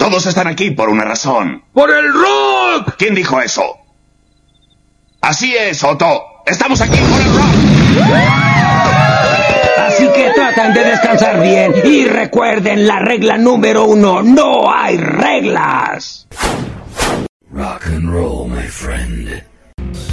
Todos están aquí por una razón. ¡Por el rock! ¿Quién dijo eso? Así es, Otto. Estamos aquí por el rock. Así que traten de descansar bien y recuerden la regla número 1. No hay reglas. Rock and roll, my friend.